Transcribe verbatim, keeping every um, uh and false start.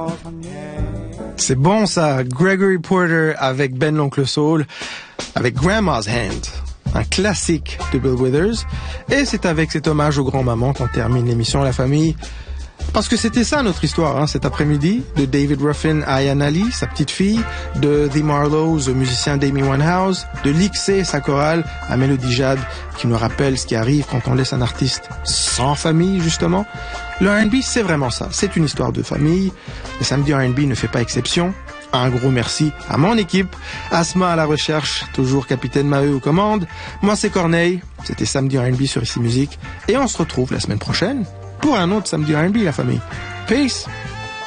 C'est bon ça, Gregory Porter avec Ben l'Oncle Soul, avec Grandma's Hand, un classique de Bill Withers. Et c'est avec cet hommage aux grands-mamans qu'on termine l'émission La Famille. Parce que c'était ça notre histoire, hein, cet après-midi, de David Ruffin à Ayaan Ali, sa petite fille, de The Marlows au musicien d'Amy Winehouse, de Lixé, sa chorale, à Mélodie Jade, qui nous rappelle ce qui arrive quand on laisse un artiste sans famille, justement. Le R and B, c'est vraiment ça, c'est une histoire de famille. Le samedi R and B ne fait pas exception. Un gros merci à mon équipe, Asma à la recherche, toujours capitaine Maheu aux commandes. Moi c'est Corneille, c'était samedi R and B sur Ici Musique, et on se retrouve la semaine prochaine pour un autre samedi R and B, la famille. Peace!